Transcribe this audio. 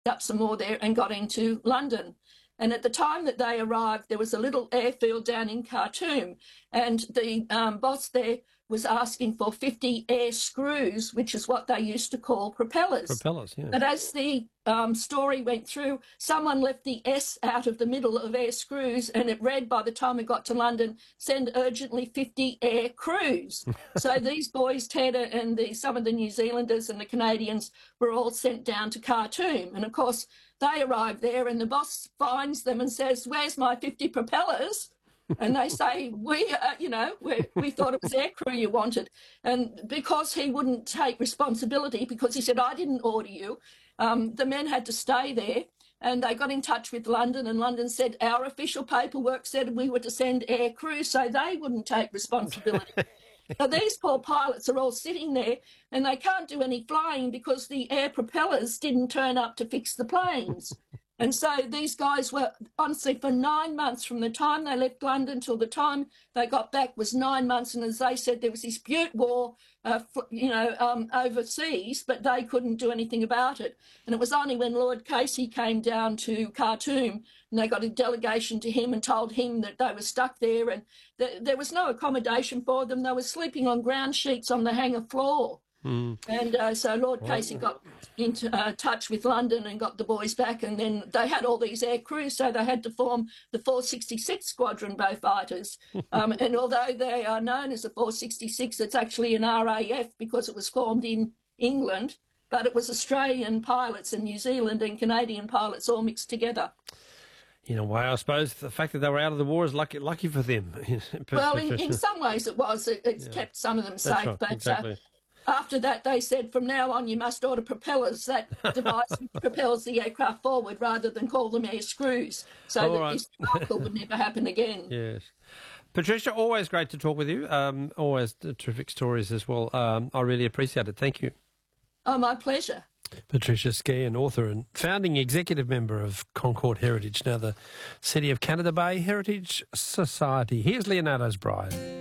up some more there and got into London. And at the time that they arrived, there was a little airfield down in Khartoum, and the boss there was asking for 50 air screws, which is what they used to call propellers. Propellers, yeah. But as the story went through, someone left the S out of the middle of air screws, and it read, by the time it got to London, send urgently 50 air crews. So these boys, Ted and some of the New Zealanders and the Canadians, were all sent down to Khartoum. And of course, they arrived there, and the boss finds them and says, "Where's my 50 propellers?" And they say, we thought it was aircrew you wanted. And because he wouldn't take responsibility, because he said, "I didn't order you," the men had to stay there. And they got in touch with London, and London said, "Our official paperwork said we were to send air crew," so they wouldn't take responsibility. So these poor pilots are all sitting there, and they can't do any flying because the air propellers didn't turn up to fix the planes. And so these guys were, honestly, for 9 months, from the time they left London till the time they got back was 9 months. And as they said, there was this Butte War, overseas, but they couldn't do anything about it. And it was only when Lord Casey came down to Khartoum and they got a delegation to him and told him that they were stuck there, and there was no accommodation for them. They were sleeping on ground sheets on the hangar floor. And so Lord Casey got into touch with London and got the boys back, and then they had all these air crews, so they had to form the 466 Squadron Beaufighters. And although they are known as the 466, it's actually an RAF because it was formed in England, but it was Australian pilots and New Zealand and Canadian pilots all mixed together. In a way, I suppose the fact that they were out of the war is lucky for them. Well, in some ways it was. It's kept some of them safe, right, but exactly. After that, they said, from now on, you must order propellers. That device propels the aircraft forward rather than call them air screws, so that this cycle would never happen again. Yes. Patricia, always great to talk with you. Always terrific stories as well. I really appreciate it. Thank you. Oh, my pleasure. Patricia Skehan, author and founding executive member of Concord Heritage, now the City of Canada Bay Heritage Society. Here's Leonardo's Bride.